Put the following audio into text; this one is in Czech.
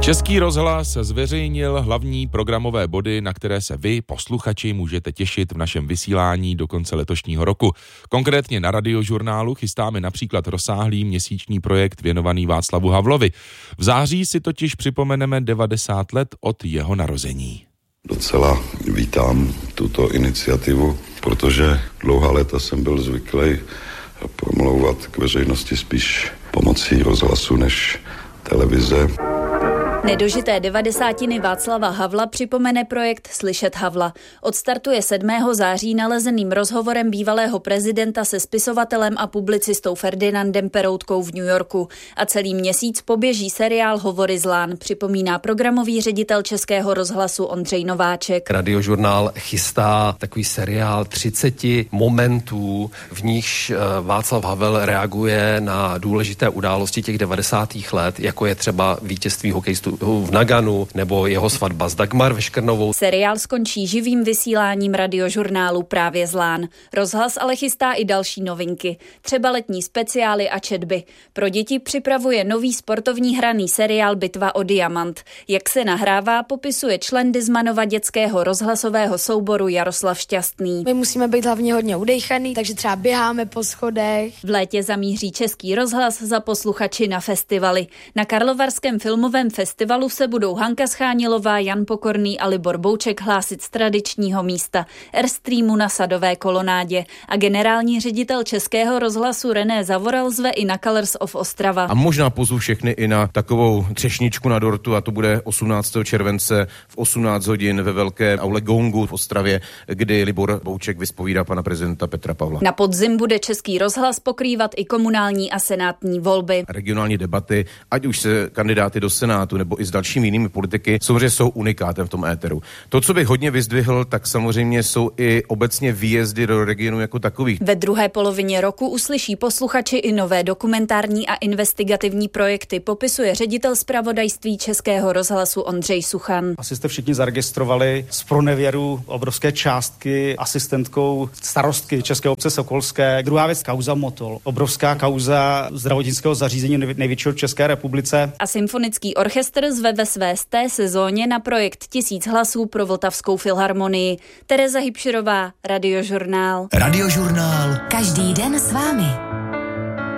Český rozhlas zveřejnil hlavní programové body, na které se vy, posluchači, můžete těšit v našem vysílání do konce letošního roku. Konkrétně na Radiožurnálu chystáme například rozsáhlý měsíční projekt věnovaný Václavu Havlovi. V září si totiž připomeneme 90 let od jeho narození. Docela vítám tuto iniciativu, protože dlouhá léta jsem byl zvyklý promlouvat k veřejnosti spíš pomocí rozhlasu než televize. Nedožité 90. Václava Havla připomene projekt Slyšet Havla. Odstartuje 7. září nalezeným rozhovorem bývalého prezidenta se spisovatelem a publicistou Ferdinandem Peroutkou v New Yorku. A celý měsíc poběží seriál Hovory z Lán, připomíná programový ředitel Českého rozhlasu Ondřej Nováček. Radiožurnál chystá takový seriál 30 momentů, v nichž Václav Havel reaguje na důležité události těch 90. let, jako je třeba vítězství hokejistů v Naganu nebo jeho svatba s Dagmar Veškrnovou. Seriál skončí živým vysíláním Radiožurnálu Právě z Lán. Rozhlas ale chystá i další novinky, třeba letní speciály a četby. Pro děti připravuje nový sportovní hraný seriál Bitva o diamant. Jak se nahrává, popisuje člen Dizmanova dětského rozhlasového souboru Jaroslav Šťastný. My musíme být hlavně hodně udejchaný, takže třeba běháme po schodech. V létě zamíří Český rozhlas za posluchači na festivaly. Na Karlovarském filmovém festivalu se budou Hanka Schánilová, Jan Pokorný a Libor Bouček hlásit z tradičního místa Airstreamu na Sadové kolonádě. A generální ředitel Českého rozhlasu René Zavoral zve i na Colors of Ostrava. A možná pozvu všechny i na takovou třešničku na dortu, a to bude 18. července v 18 hodin ve velké aule Gongu v Ostravě, kdy Libor Bouček vyspovídá pana prezidenta Petra Pavla. Na podzim bude Český rozhlas pokrývat i komunální a senátní volby. Regionální debaty, ať už se kandidáty do Senátu nebo i s dalšími jinými politiky, samozřejmě jsou unikátem v tom éteru. To, co bych hodně vyzdvihl, tak samozřejmě jsou i obecně výjezdy do regionu jako takových. Ve druhé polovině roku uslyší posluchači i nové dokumentární a investigativní projekty, popisuje ředitel zpravodajství Českého rozhlasu Ondřej Suchan. Asi jste všichni zaregistrovali zpronevěru obrovské částky asistentkou starostky České obce Sokolské. Druhá věc, kauza Motol. Obrovská kauza zdravotnického zařízení největšího v České republice. A symfonický orchestr zve ve své 100. sezóně na projekt 1000 hlasů pro Vltavskou filharmonii. Tereza Hybširová, Radiožurnál. Radiožurnál. Každý den s vámi.